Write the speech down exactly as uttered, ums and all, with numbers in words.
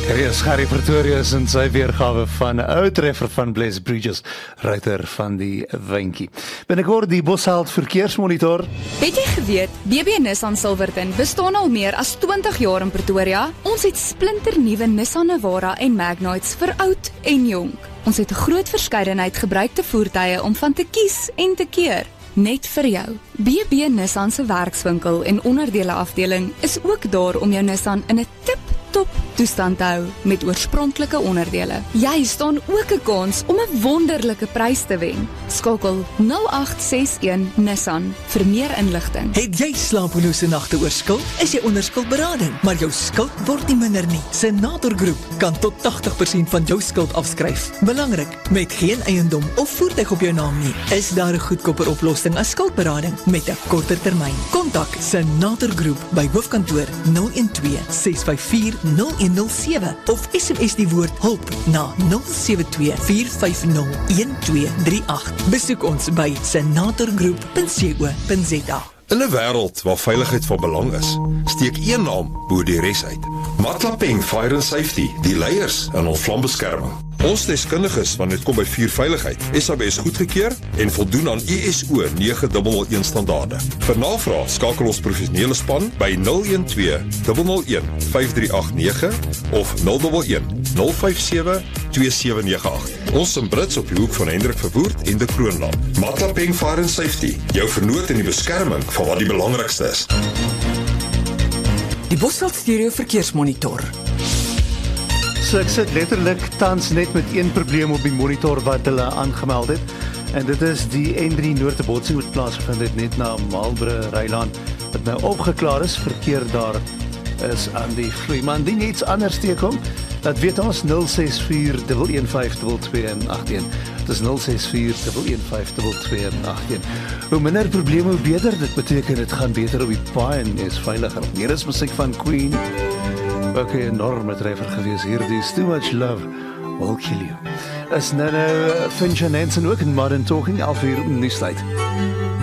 Reus Harry Pretorius en sy weergawe van 'n ou treffer van Blaze Bridges, ruiter van die Wynkie. Binnekort die Bosheld verkeersmonitor. Het jy geweet, B B Nissan Silverton bestaan al meer as twintig jaar in Pretoria? Ons het splinternuwe Nissan Navara en Magnites vir oud en jonk. Ons het 'n groot verskeidenheid gebruikte voertuie om van te kies en te keer. Net vir jou. B B Nissan se werkswinkel en onderdele afdeling is ook daar om jou Nissan in 'n tip-top toestand te hou met oorspronklike onderdele. Jy staan ook 'n kans om 'n wonderlike prys te wen. Skakel nul agt ses een Nissan vir meer inligting. Het jy slapelose nagte oor skuld? Is jy onder skuldberading, maar jou skuld word nie minder nie. Senator Groep kan tot tagtig persent van jou skuld afskryf. Belangrik, met geen eiendom of voertuig op jou naam nie, is daar 'n goedkoper oplossing as skuldberading met 'n korter termyn. Kontak Senator Groep by hoofkantoor nul een twee ses vyf vier nul een nul sewe of S M S die woord hulp na nul sewe twee vier vyf nul een twee drie agt. Besoek ons by senatorgroep punt co punt za. In 'n wêreld waar veiligheid van belang is, steek een naam bo die res uit. Matlapeng Fire and Safety, die leiers in ons vlambeskerming. Ons deskundiges wanneer dit kom by vuurveiligheid, S A B S goedgekeur en voldoen aan I S O nege nul nul een standaarde. Vir navraag skakel ons professionele span by nul een twee nul nul een vyf drie agt nege of nul een een nul vyf sewe twee sewe nege agt. Ons in Brits op die hoek van Hendrik Verwoerd en de Kroonland. Matlapeng Fire and Safety, jou vernoot in die beskerming van wat die belangrikste is. Die Bosheld Stereo Verkeersmonitor. So ek sit letterlik tans net met een probleem op die monitor wat hulle aangemeld het. En dit is die N drie Noorde botsing wat plaasgevind het net na Marlborough Rylaan, wat nou opgeklaar is. Verkeer daar is aan die vloei. Maar indien iets anders teekom, dat weet ons nul ses vier een een vyf twee twee agt een. Dit is nul ses vier een een vyf twee twee agt een. Hoe minder probleme, hoe beter. Dit beteken dit gaan beter op die paai en is veiliger. Hier is musiek van Queen. Ook 'n enorme treffer gewees hierdie is Too Much Love Will Kill You. Is nou nou Finch en Nansen ook in Modern Talking, elf uur nuustyd.